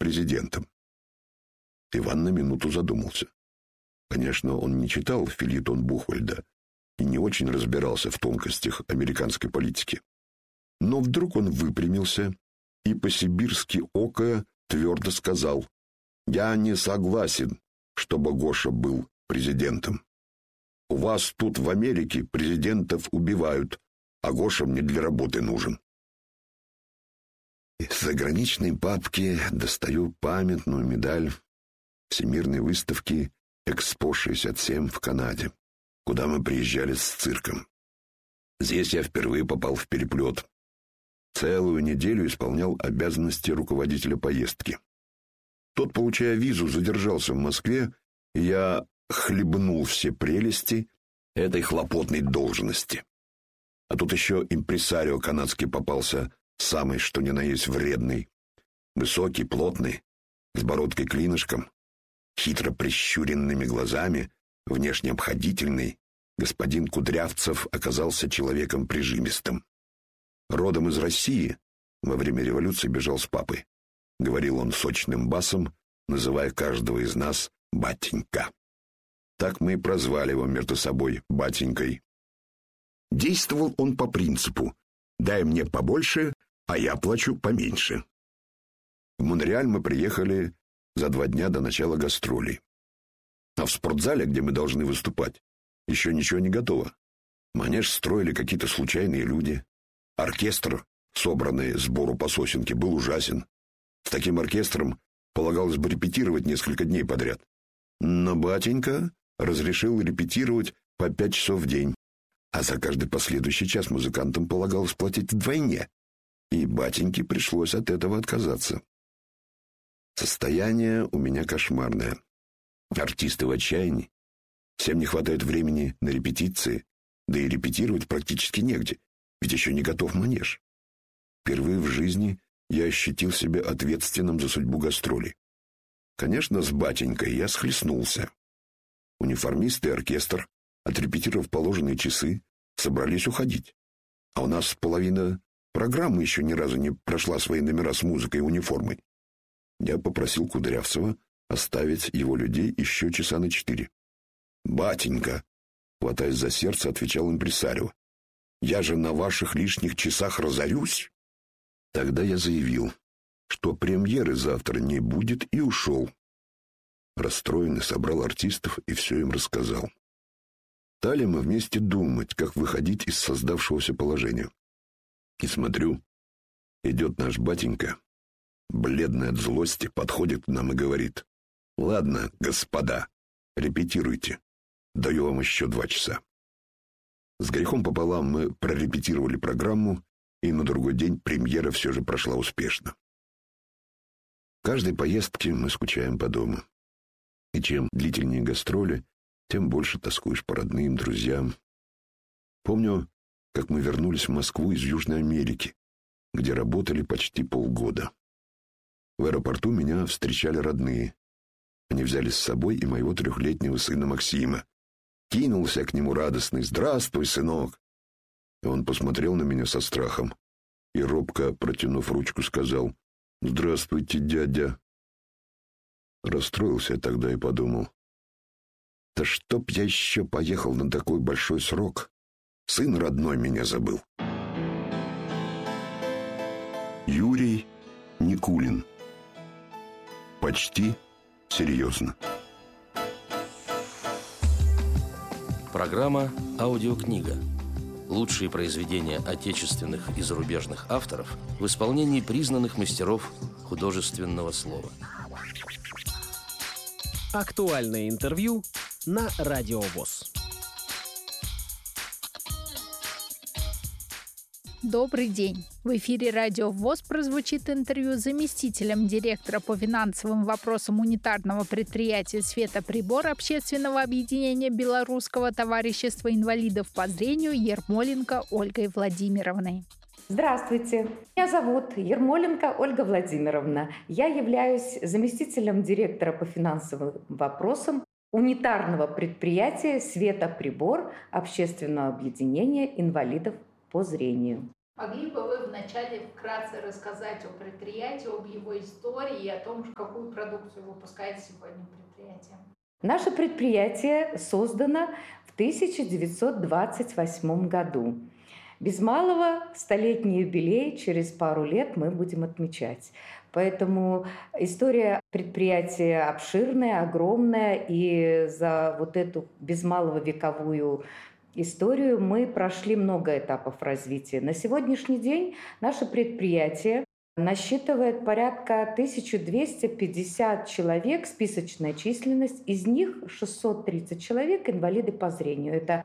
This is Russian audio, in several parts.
президентом. Иван на минуту задумался. Конечно, он не читал фельетон Бухвальда и не очень разбирался в тонкостях американской политики. Но вдруг он выпрямился и по-сибирски окая твердо сказал: «Я не согласен, чтобы Гоша был президентом. У вас тут в Америке президентов убивают, а Гоша мне для работы нужен». Из заграничной папки достаю памятную медаль Всемирной выставки «Экспо-67» в Канаде, куда мы приезжали с цирком. Здесь я впервые попал в переплет. Целую неделю исполнял обязанности руководителя поездки. Тот, получая визу, задержался в Москве, и я хлебнул все прелести этой хлопотной должности. А тут еще импресарио канадский попался, самый что ни на есть вредный. Высокий, плотный, с бородкой-клинышком, хитро прищуренными глазами, внешне обходительный, господин Кудрявцев оказался человеком прижимистым. Родом из России, во время революции бежал с папой. Говорил он сочным басом, называя каждого из нас «батенька». Так мы и прозвали его между собой «батенькой». Действовал он по принципу «дай мне побольше, а я плачу поменьше». В Монреаль мы приехали за 2 дня до начала гастролей. А в спортзале, где мы должны выступать, еще ничего не готово. Манеж строили какие-то случайные люди. Оркестр, собранный сбору по сосенке, был ужасен. С таким оркестром полагалось бы репетировать несколько дней подряд. Но батенька разрешил репетировать по 5 часов в день, а за каждый последующий час музыкантам полагалось платить вдвойне, и батеньке пришлось от этого отказаться. Состояние у меня кошмарное. Артисты в отчаянии. Всем не хватает времени на репетиции, да и репетировать практически негде, ведь еще не готов манеж. Впервые в жизни я ощутил себя ответственным за судьбу гастролей. Конечно, с батенькой я схлестнулся. Униформисты и оркестр, отрепетировав положенные часы, собрались уходить. А у нас половина программы еще ни разу не прошла свои номера с музыкой и униформой. Я попросил Кудрявцева оставить его людей еще часа на 4. «Батенька», хватаясь за сердце, отвечал импресарио, «я же на ваших лишних часах разорюсь». Тогда я заявил, что премьеры завтра не будет, и ушел. Расстроенный собрал артистов и все им рассказал. Стали мы вместе думать, как выходить из создавшегося положения. И смотрю, идет наш батенька, бледный от злости, подходит к нам и говорит: «Ладно, господа, репетируйте. Даю вам еще 2 часа». С грехом пополам мы прорепетировали программу, и на другой день премьера все же прошла успешно. В каждой поездке мы скучаем по дому. И чем длительнее гастроли, тем больше тоскуешь по родным, друзьям. Помню, как мы вернулись в Москву из Южной Америки, где работали почти полгода. В аэропорту меня встречали родные. Они взяли с собой и моего 3-летнего сына Максима. Кинулся к нему радостный: «Здравствуй, сынок!» И он посмотрел на меня со страхом и, робко протянув ручку, сказал: «Здравствуйте, дядя». Расстроился я тогда и подумал: да чтоб я еще поехал на такой большой срок, сын родной меня забыл. Юрий Никулин. Почти серьезно. Программа «Аудиокнига». Лучшие произведения отечественных и зарубежных авторов в исполнении признанных мастеров художественного слова. Актуальное интервью на Радио ВОС. Добрый день! В эфире Радио ВОС прозвучит интервью с заместителем директора по финансовым вопросам унитарного предприятия «Светоприбор» общественного объединения Белорусского товарищества инвалидов по зрению Ермоленко Ольгой Владимировной. Здравствуйте, меня зовут Ермоленко Ольга Владимировна. Я являюсь заместителем директора по финансовым вопросам унитарного предприятия «Светоприбор» общественного объединения инвалидов по зрению. Могли бы вы вначале вкратце рассказать о предприятии, об его истории и о том, какую продукцию выпускает сегодня предприятие? Наше предприятие создано в 1928 году. Без малого столетний юбилей через пару лет мы будем отмечать. Поэтому история предприятия обширная, огромная, и за вот эту без малого вековую историю мы прошли много этапов развития. На сегодняшний день наше предприятие насчитывает порядка 1250 человек, списочная численность, из них 630 человек инвалиды по зрению. Это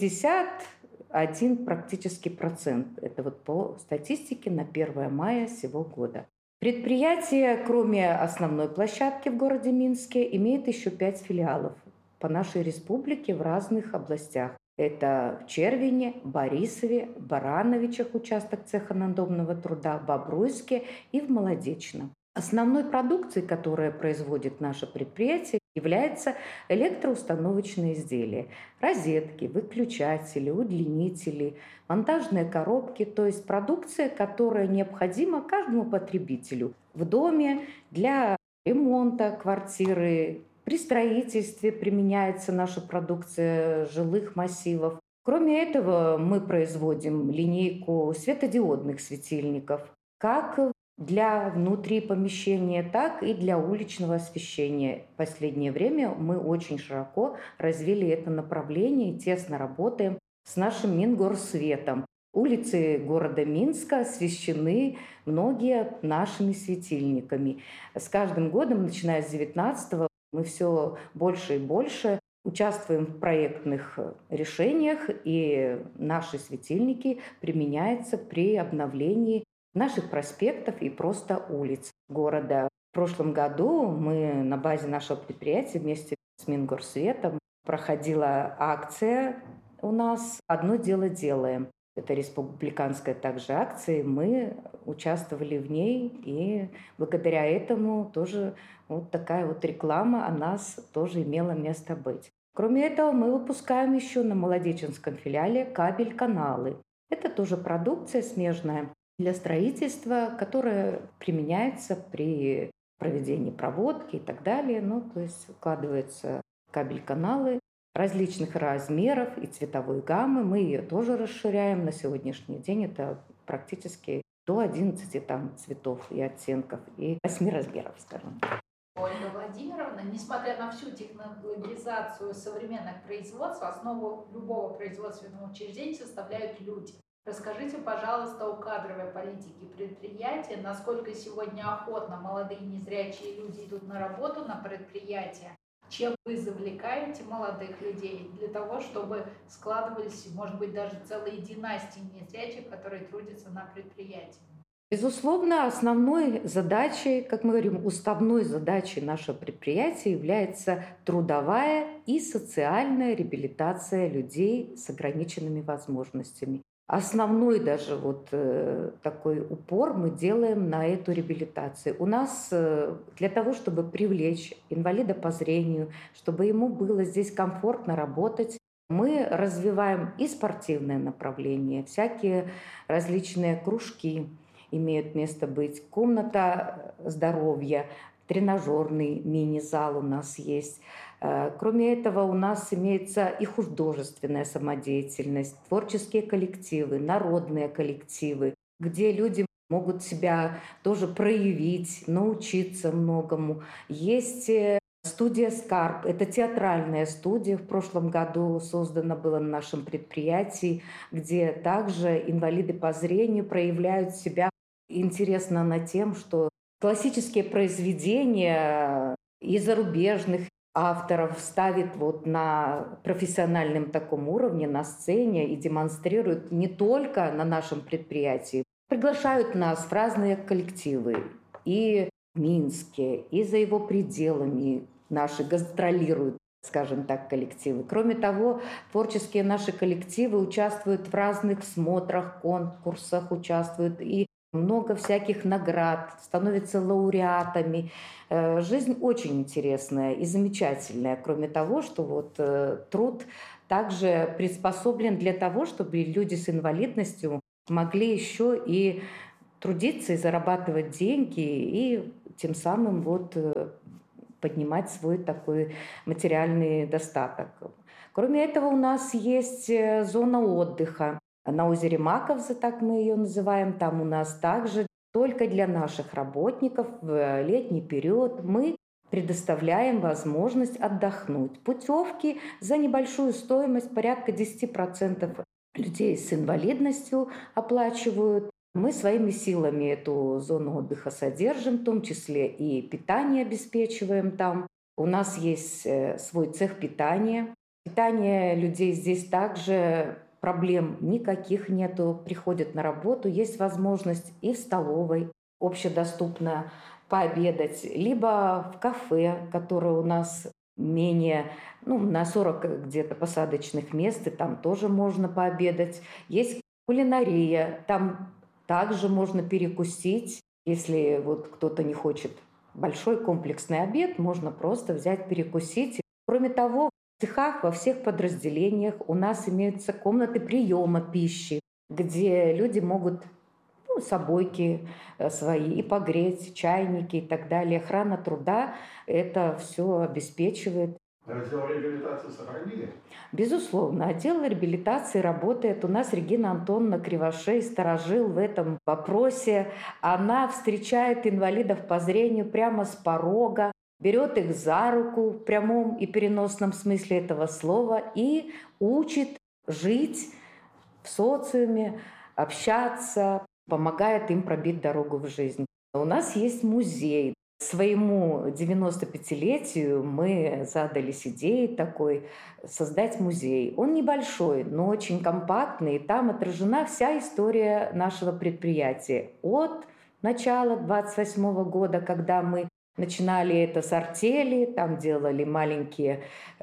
51 практически процент. Это вот по статистике на 1 мая сего года. Предприятие, кроме основной площадки в городе Минске, имеет еще 5 филиалов по нашей республике в разных областях. Это в Червине, Борисове, Барановичах, участок цеха надомного труда, Бобруйске и в Молодечном. Основной продукцией, которая производит наше предприятие, является электроустановочные изделия. Розетки, выключатели, удлинители, монтажные коробки, то есть продукция, которая необходима каждому потребителю в доме для ремонта квартиры. При строительстве применяется наша продукция жилых массивов. Кроме этого, мы производим линейку светодиодных светильников, как для внутри помещения, так и для уличного освещения. В последнее время мы очень широко развили это направление и тесно работаем с нашим Мингорсветом. Улицы города Минска освещены многие нашими светильниками. С каждым годом, начиная с 19-го, мы все больше и больше участвуем в проектных решениях, и наши светильники применяются при обновлении наших проспектов и просто улиц города. В прошлом году мы на базе нашего предприятия вместе с Мингорсветом проходила акция у нас «Одно дело делаем». Это республиканская также акция, мы участвовали в ней, и благодаря этому тоже вот такая вот реклама о нас тоже имела место быть. Кроме этого, мы выпускаем еще на Молодеченском филиале кабель-каналы. Это тоже продукция смежная для строительства, которая применяется при проведении проводки и так далее. Ну, то есть укладываются кабель-каналы различных размеров и цветовой гаммы. Мы ее тоже расширяем. На сегодняшний день это практически до 11 цветов и оттенков, и 8 размеров, скажем. Ольга Владимировна, несмотря на всю технологизацию современных производств, основу любого производственного учреждения составляют люди. Расскажите, пожалуйста, о кадровой политике предприятия, насколько сегодня охотно молодые незрячие люди идут на работу на предприятие, чем вы завлекаете молодых людей для того, чтобы складывались, может быть, даже целые династии незрячих, которые трудятся на предприятии? Безусловно, основной задачей, как мы говорим, уставной задачей нашего предприятия является трудовая и социальная реабилитация людей с ограниченными возможностями. Основной даже такой упор мы делаем на эту реабилитацию. У нас для того, чтобы привлечь инвалида по зрению, чтобы ему было здесь комфортно работать, мы развиваем и спортивное направление, всякие различные кружки имеют место быть, комната здоровья, тренажерный мини-зал у нас есть. Кроме этого, у нас имеется и художественная самодеятельность, творческие коллективы, народные коллективы, где люди могут себя тоже проявить, научиться многому. Есть студия «Скарб», это театральная студия, в прошлом году создана была на нашем предприятии, где также инвалиды по зрению проявляют себя. Интересно она тем, что классические произведения и зарубежных авторов ставит на профессиональном таком уровне, на сцене и демонстрируют не только на нашем предприятии. Приглашают нас в разные коллективы и в Минске, и за его пределами наши гастролируют, скажем так, коллективы. Кроме того, творческие наши коллективы участвуют в разных смотрах, конкурсах, участвуют и много всяких наград, становятся лауреатами. Жизнь очень интересная и замечательная. Кроме того, что труд также приспособлен для того, чтобы люди с инвалидностью могли еще и трудиться и зарабатывать деньги, и тем самым поднимать свой такой материальный достаток. Кроме этого, у нас есть зона отдыха на озере Маковза, так мы ее называем. Там у нас также только для наших работников в летний период мы предоставляем возможность отдохнуть. Путевки за небольшую стоимость, порядка 10% людей с инвалидностью оплачивают. Мы своими силами эту зону отдыха содержим, в том числе и питание обеспечиваем там. У нас есть свой цех питания. Питание людей здесь также проблем никаких нету. Приходят на работу, есть возможность и в столовой общедоступно пообедать, либо в кафе, которое у нас менее, на 40 где-то посадочных мест, и там тоже можно пообедать. Есть кулинария, там также можно перекусить. Если кто-то не хочет большой комплексный обед, можно просто взять, перекусить. Кроме того, в цехах во всех подразделениях у нас имеются комнаты приема пищи, где люди могут собойки свои и погреть, чайники и так далее. Охрана труда это все обеспечивает. Отдел реабилитации сохранили? Безусловно, отдел реабилитации работает. У нас Регина Антоновна Кривошей, старожил в этом вопросе. Она встречает инвалидов по зрению прямо с порога, берет их за руку в прямом и переносном смысле этого слова и учит жить в социуме, общаться, помогает им пробить дорогу в жизнь. У нас есть музей. Своему 95-летию мы задались идеей такой создать музей. Он небольшой, но очень компактный. И там отражена вся история нашего предприятия. От начала 28 года, когда мы начинали это с артели, там делали маленькие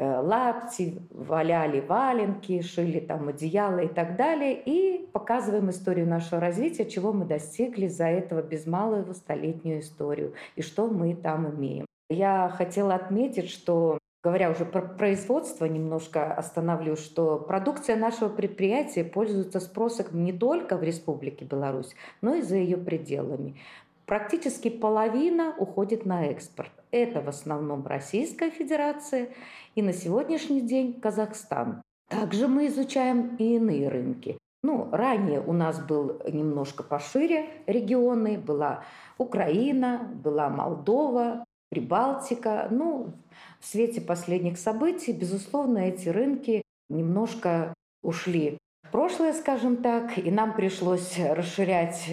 лапти, валяли валенки, шили там одеяла и так далее. И показываем историю нашего развития, чего мы достигли за этого без малого столетнюю историю и что мы там имеем. Я хотела отметить, что, говоря уже про производство, немножко остановлюсь, что продукция нашего предприятия пользуется спросом не только в Республике Беларусь, но и за ее пределами. Практически половина уходит на экспорт. Это в основном Российская Федерация и на сегодняшний день Казахстан. Также мы изучаем и иные рынки. Ранее у нас был немножко пошире регионы. Была Украина, была Молдова, Прибалтика. В свете последних событий, безусловно, эти рынки немножко ушли в прошлое, скажем так, и нам пришлось расширять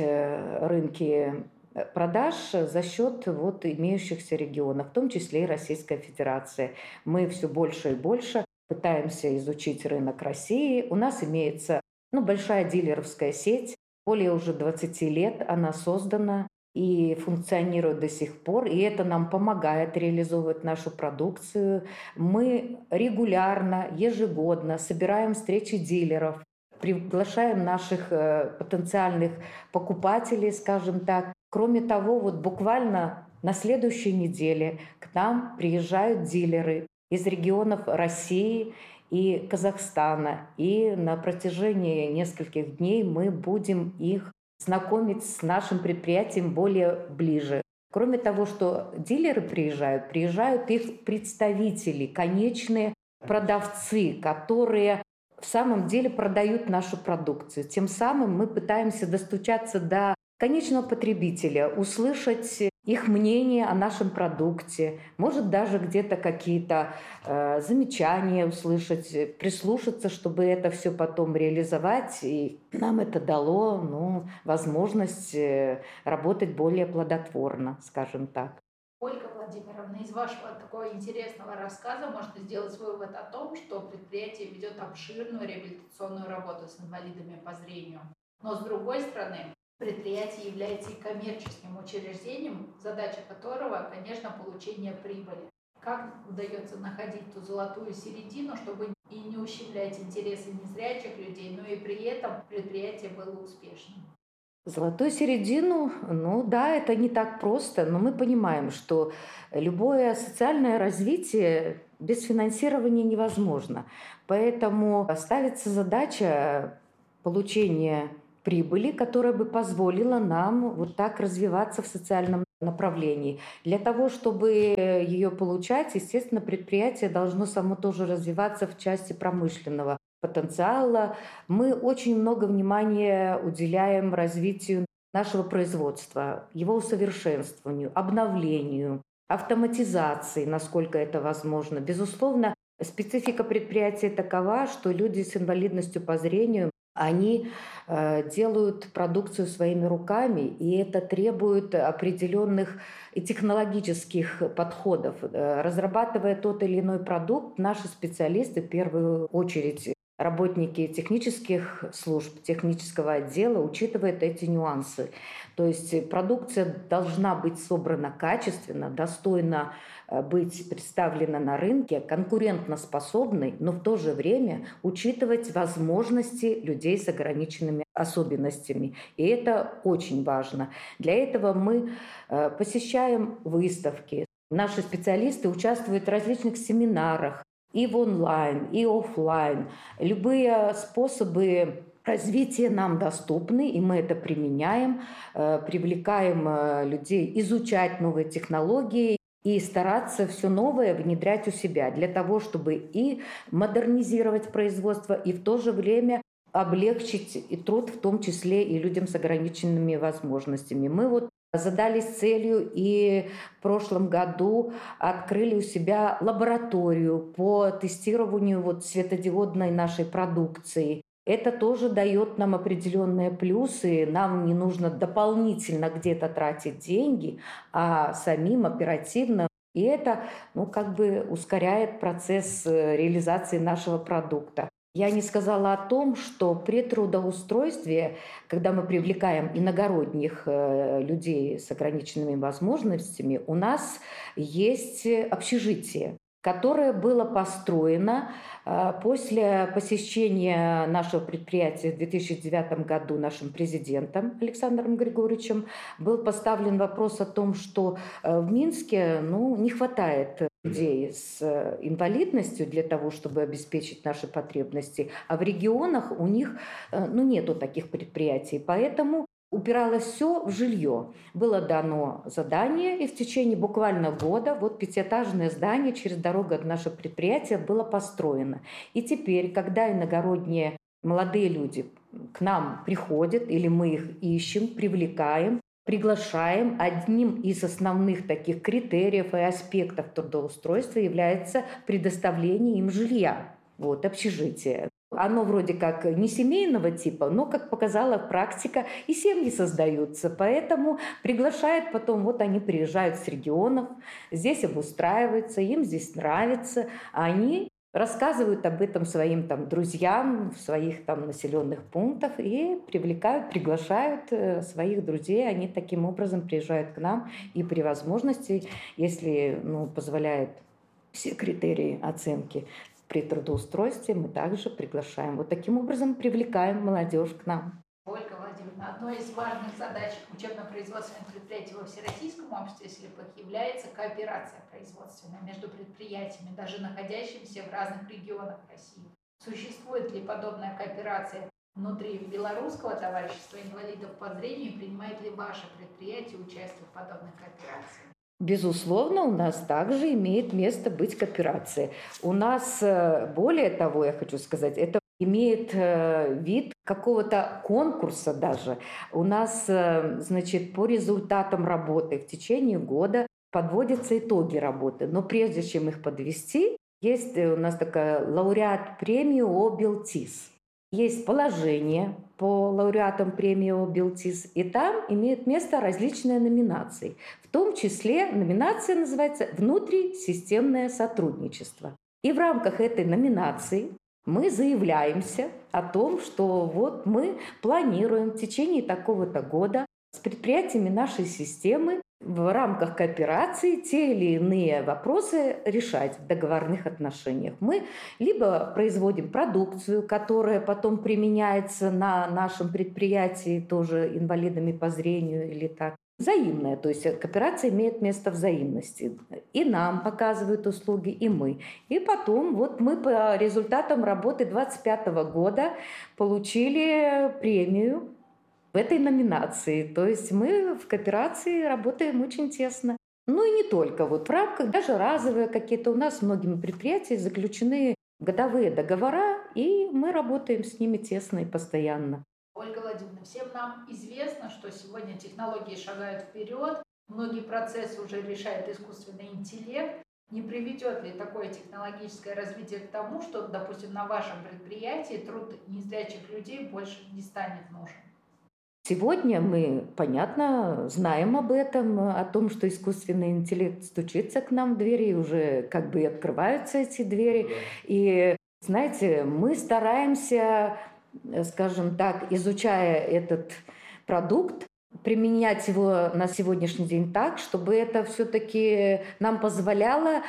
рынки продаж за счет имеющихся регионов, в том числе и Российская Федерация. Мы все больше и больше пытаемся изучить рынок России. У нас имеется большая дилеровская сеть, более уже 20 лет она создана и функционирует до сих пор, и это нам помогает реализовывать нашу продукцию. Мы регулярно, ежегодно собираем встречи дилеров, приглашаем наших потенциальных покупателей, скажем так. Кроме того, буквально на следующей неделе к нам приезжают дилеры из регионов России и Казахстана. И на протяжении нескольких дней мы будем их знакомить с нашим предприятием более ближе. Кроме того, что дилеры приезжают их представители, конечные продавцы, которые в самом деле продают нашу продукцию. Тем самым мы пытаемся достучаться до конечного потребителя, услышать их мнение о нашем продукте, может даже где-то какие-то замечания услышать, прислушаться, чтобы это все потом реализовать. И нам это дало возможность работать более плодотворно, скажем так. Ольга Владимировна, из вашего такого интересного рассказа можно сделать вывод о том, что предприятие ведет обширную реабилитационную работу с инвалидами по зрению. Но с другой стороны, предприятие является и коммерческим учреждением, задача которого, конечно, получение прибыли. Как удается находить ту золотую середину, чтобы и не ущемлять интересы незрячих людей, но и при этом предприятие было успешным? Золотую середину, это не так просто, но мы понимаем, что любое социальное развитие без финансирования невозможно. Поэтому ставится задача получения прибыли, которая бы позволила нам вот так развиваться в социальном направлении. Для того, чтобы ее получать, естественно, предприятие должно само тоже развиваться в части промышленного потенциала. Мы очень много внимания уделяем развитию нашего производства, его усовершенствованию, обновлению, автоматизации, насколько это возможно. Безусловно, специфика предприятия такова, что люди с инвалидностью по зрению, они делают продукцию своими руками, и это требует определенных технологических подходов. Разрабатывая тот или иной продукт, наши специалисты, в первую очередь работники технических служб, технического отдела, учитывают эти нюансы. То есть продукция должна быть собрана качественно, достойно быть представлена на рынке, конкурентоспособной, но в то же время учитывать возможности людей с ограниченными особенностями. И это очень важно. Для этого мы посещаем выставки. Наши специалисты участвуют в различных семинарах, и в онлайн, и офлайн. Любые способы развития нам доступны, и мы это применяем, привлекаем людей изучать новые технологии и стараться все новое внедрять у себя для того, чтобы и модернизировать производство, и в то же время облегчить и труд, в том числе и людям с ограниченными возможностями. Мы задались целью и в прошлом году открыли у себя лабораторию по тестированию светодиодной нашей продукции. Это тоже дает нам определенные плюсы. Нам не нужно дополнительно где-то тратить деньги, а самим оперативно. И это ускоряет процесс реализации нашего продукта. Я не сказала о том, что при трудоустройстве, когда мы привлекаем иногородних людей с ограниченными возможностями, у нас есть общежитие, которое было построено после посещения нашего предприятия в 2009 году нашим президентом Александром Григорьевичем. Был поставлен вопрос о том, что в Минске не хватает людей с инвалидностью для того, чтобы обеспечить наши потребности, а в регионах у них нету таких предприятий, поэтому упиралось все в жилье. Было дано задание, и в течение буквально года пятиэтажное здание через дорогу от нашего предприятия было построено. И теперь, когда иногородние молодые люди к нам приходят, или мы их ищем, привлекаем, приглашаем, одним из основных таких критериев и аспектов трудоустройства является предоставление им жилья, общежитие. Оно вроде как не семейного типа, но, как показала практика, и семьи создаются. Поэтому приглашают потом, они приезжают с регионов, здесь обустраиваются, им здесь нравится, а они рассказывают об этом своим друзьям в своих населенных пунктах и приглашают своих друзей. Они таким образом приезжают к нам, и при возможности, если позволяют все критерии оценки, при трудоустройстве мы также приглашаем. Таким образом привлекаем молодежь к нам. Ольга Владимировна, одной из важных задач учебно-производственных предприятий во Всероссийском обществе слепых является кооперация производственная между предприятиями, даже находящимися в разных регионах России. Существует ли подобная кооперация внутри Белорусского товарищества инвалидов по зрению? Принимает ли ваше предприятие участие в подобной кооперации? Безусловно, у нас также имеет место быть кооперация. У нас, более того, я хочу сказать, это имеет вид какого-то конкурса даже. У нас, по результатам работы в течение года подводятся итоги работы. Но прежде чем их подвести, есть у нас такая лауреат премии ОБелТИС. Есть положение по лауреатам премии ОБелТИС, и там имеют место различные номинации. В том числе номинация называется «Внутрисистемное сотрудничество». И в рамках этой номинации мы заявляемся о том, что мы планируем в течение такого-то года с предприятиями нашей системы в рамках кооперации те или иные вопросы решать в договорных отношениях. Мы либо производим продукцию, которая потом применяется на нашем предприятии тоже инвалидами по зрению или так. Взаимная, то есть кооперация имеет место взаимности. И нам показывают услуги, и мы. И потом мы по результатам работы 2025 года получили премию в этой номинации. То есть мы в кооперации работаем очень тесно. Ну и не только. Вот в рамках даже разовые какие-то у нас с многими предприятиями заключены годовые договора, и мы работаем с ними тесно и постоянно. Ольга Владимировна, всем нам известно, что сегодня технологии шагают вперед, многие процессы уже решает искусственный интеллект. Не приведет ли такое технологическое развитие к тому, что, допустим, на вашем предприятии труд незрячих людей больше не станет нужен? Сегодня мы, понятно, знаем об этом, о том, что искусственный интеллект стучится к нам в двери, и уже как бы открываются эти двери. И, знаете, мы стараемся, скажем так, изучая этот продукт, применять его на сегодняшний день так, чтобы это все-таки нам позволяло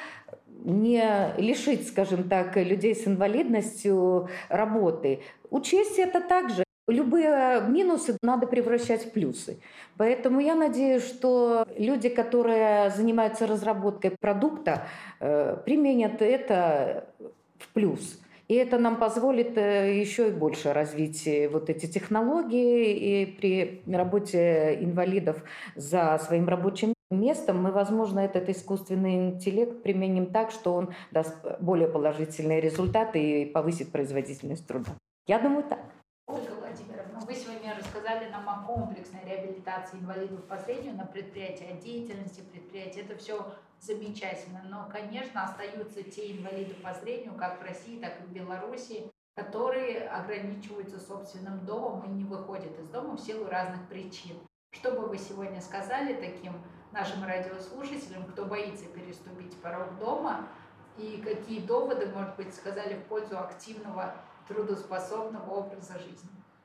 не лишить, скажем так, людей с инвалидностью работы. Учесть это также. Любые минусы надо превращать в плюсы. Поэтому я надеюсь, что люди, которые занимаются разработкой продукта, применят это в плюс. И это нам позволит еще и больше развить вот эти технологии. И при работе инвалидов за своим рабочим местом мы, возможно, этот искусственный интеллект применим так, что он даст более положительные результаты и повысит производительность труда. Я думаю, так. Ольга Владимировна, вы сегодня рассказали нам о комплексной реабилитации инвалидов по зрению на предприятии, о деятельности предприятия. Это все замечательно, но, конечно, остаются те инвалиды по зрению, как в России, так и в Беларуси, которые ограничиваются собственным домом и не выходят из дома в силу разных причин. Что бы вы сегодня сказали таким нашим радиослушателям, кто боится переступить порог дома, и какие доводы, может быть, сказали в пользу активного трудоспособного образа жизни?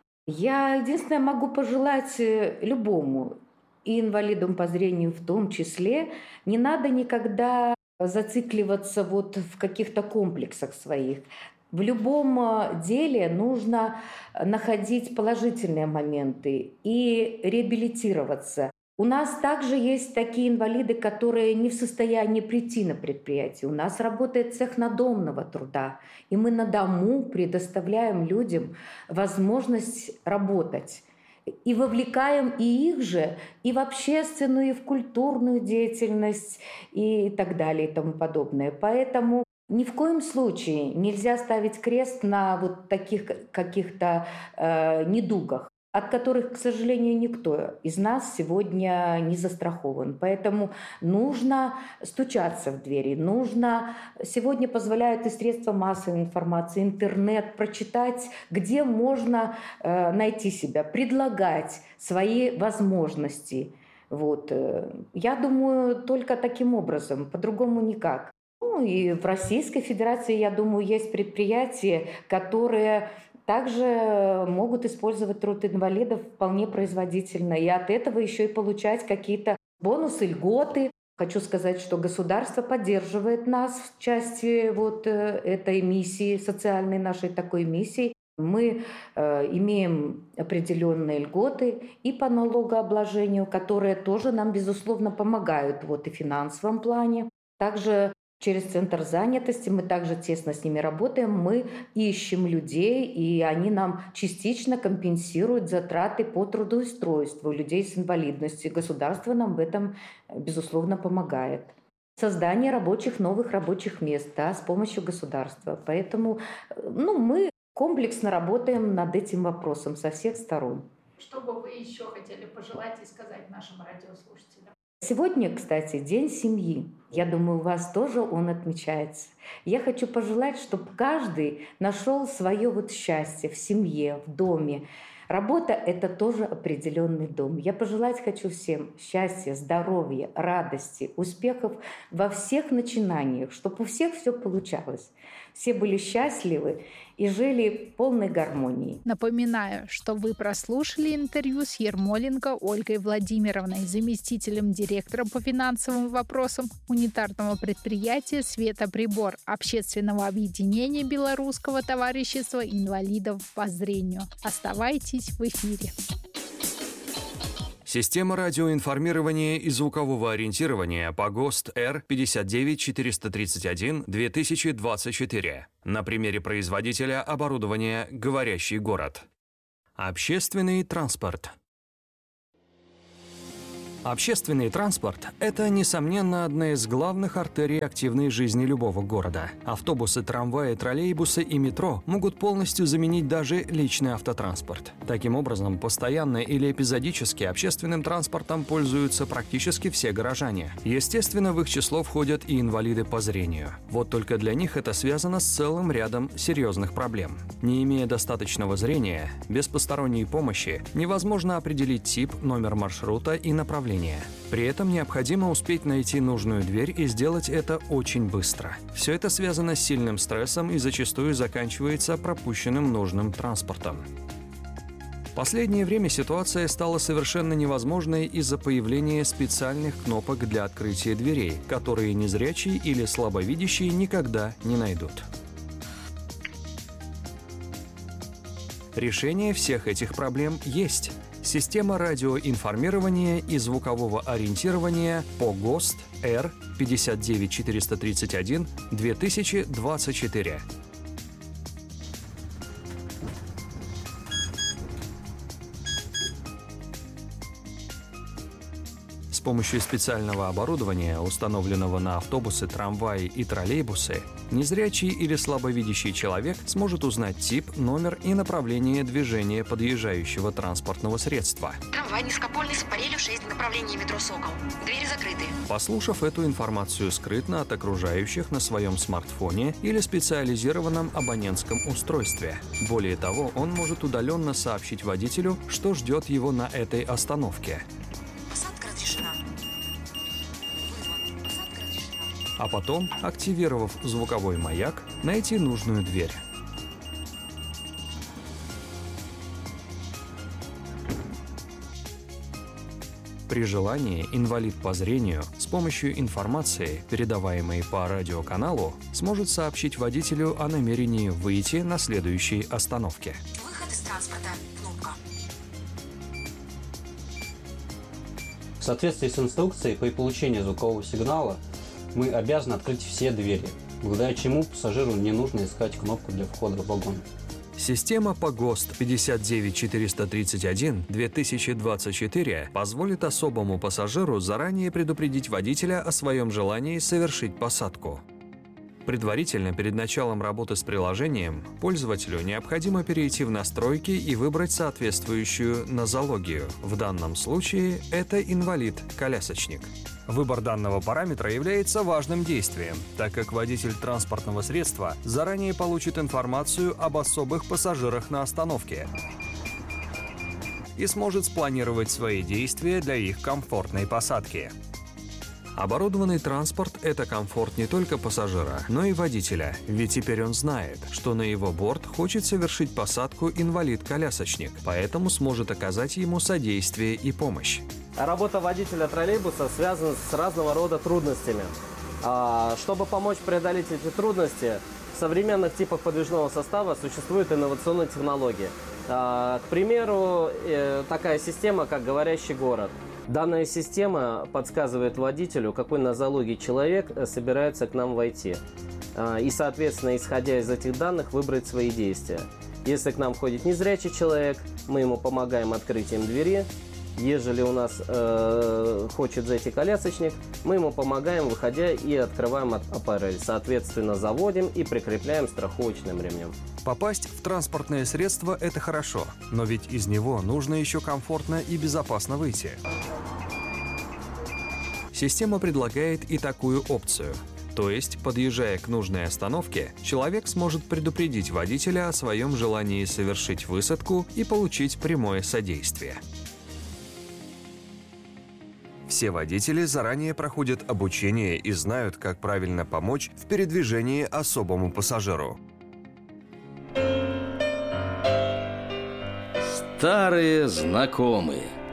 Я единственное могу пожелать любому, и инвалидам по зрению в том числе, не надо никогда зацикливаться вот в каких-то комплексах своих. В любом деле нужно находить положительные моменты и реабилитироваться. У нас также есть такие инвалиды, которые не в состоянии прийти на предприятие. У нас работает цех надомного труда, и мы на дому предоставляем людям возможность работать. И вовлекаем и их же, и в общественную, и в культурную деятельность, и так далее, и тому подобное. Поэтому ни в коем случае нельзя ставить крест на вот таких каких-то недугах, от которых, к сожалению, никто из нас сегодня не застрахован. Поэтому нужно стучаться в двери, сегодня позволяют и средства массовой информации, интернет, прочитать, где можно найти себя, предлагать свои возможности. Вот. Я думаю, только таким образом, по-другому никак. Ну и в Российской Федерации, я думаю, есть предприятия, которые также могут использовать труд инвалидов вполне производительно. И от этого еще и получать какие-то бонусы, льготы. Хочу сказать, что государство поддерживает нас в части вот этой миссии, социальной нашей такой миссии. Мы имеем определенные льготы и по налогообложению, которые тоже нам, безусловно, помогают вот и в финансовом плане. Также через Центр занятости мы также тесно с ними работаем. Мы ищем людей, и они нам частично компенсируют затраты по трудоустройству людей с инвалидностью. Государство нам в этом, безусловно, помогает. Создание новых рабочих мест с помощью государства. Поэтому мы комплексно работаем над этим вопросом со всех сторон. Что бы вы еще хотели пожелать и сказать нашим радиослушателям? Сегодня, кстати, День семьи. Я думаю, у вас тоже он отмечается. Я хочу пожелать, чтобы каждый нашел свое счастье в семье, в доме. Работа – это тоже определенный дом. Я пожелать хочу всем счастья, здоровья, радости, успехов во всех начинаниях, чтобы у всех все получалось. Все были счастливы и жили в полной гармонии. Напоминаю, что вы прослушали интервью с Ермоленко Ольгой Владимировной, заместителем директора по финансовым вопросам унитарного предприятия «Светоприбор» общественного объединения Белорусского товарищества инвалидов по зрению. Оставайтесь в эфире. Система радиоинформирования и звукового ориентирования по ГОСТ Р-59431-2024. На примере производителя оборудования «Говорящий город». Общественный транспорт. Общественный транспорт – это, несомненно, одна из главных артерий активной жизни любого города. Автобусы, трамваи, троллейбусы и метро могут полностью заменить даже личный автотранспорт. Таким образом, постоянно или эпизодически общественным транспортом пользуются практически все горожане. Естественно, в их число входят и инвалиды по зрению. Вот только для них это связано с целым рядом серьезных проблем. Не имея достаточного зрения, без посторонней помощи невозможно определить тип, номер маршрута и направление. При этом необходимо успеть найти нужную дверь и сделать это очень быстро. Все это связано с сильным стрессом и зачастую заканчивается пропущенным нужным транспортом. В последнее время ситуация стала совершенно невозможной из-за появления специальных кнопок для открытия дверей, которые незрячие или слабовидящие никогда не найдут. Решение всех этих проблем есть. Система радиоинформирования и звукового ориентирования по ГОСТ R59431-2024. С помощью специального оборудования, установленного на автобусы, трамваи и троллейбусы, незрячий или слабовидящий человек сможет узнать тип, номер и направление движения подъезжающего транспортного средства. Трамвай низкопольный с аппарелью 6 в направлении метро «Сокол». Двери закрыты. Послушав эту информацию скрытно от окружающих на своем смартфоне или специализированном абонентском устройстве. Более того, он может удаленно сообщить водителю, что ждет его на этой остановке. А потом, активировав звуковой маяк, найти нужную дверь. При желании инвалид по зрению с помощью информации, передаваемой по радиоканалу, сможет сообщить водителю о намерении выйти на следующей остановке. Выход из транспорта. Кнопка. В соответствии с инструкцией, при получении звукового сигнала мы обязаны открыть все двери, благодаря чему пассажиру не нужно искать кнопку для входа в вагон. Система по ГОСТ 59431-2024 позволит особому пассажиру заранее предупредить водителя о своем желании совершить посадку. Предварительно, перед началом работы с приложением, пользователю необходимо перейти в настройки и выбрать соответствующую нозологию. В данном случае это инвалид-колясочник. Выбор данного параметра является важным действием, так как водитель транспортного средства заранее получит информацию об особых пассажирах на остановке и сможет спланировать свои действия для их комфортной посадки. Оборудованный транспорт – это комфорт не только пассажира, но и водителя, ведь теперь он знает, что на его борт хочет совершить посадку инвалид-колясочник, поэтому сможет оказать ему содействие и помощь. Работа водителя троллейбуса связана с разного рода трудностями. Чтобы помочь преодолеть эти трудности, в современных типах подвижного состава существуют инновационные технологии. К примеру, такая система, как «Говорящий город». Данная система подсказывает водителю, какой нозологии человек собирается к нам войти. И, соответственно, исходя из этих данных, выбрать свои действия. Если к нам входит незрячий человек, мы ему помогаем открытием двери. Ежели у нас хочет зайти колясочник, мы ему помогаем, выходя, и открываем аппарель. Соответственно, заводим и прикрепляем страховочным ремнем. Попасть в транспортное средство – это хорошо, но ведь из него нужно еще комфортно и безопасно выйти. Система предлагает и такую опцию. То есть, подъезжая к нужной остановке, человек сможет предупредить водителя о своем желании совершить высадку и получить прямое содействие. Все водители заранее проходят обучение и знают, как правильно помочь в передвижении особому пассажиру. Старые знакомые.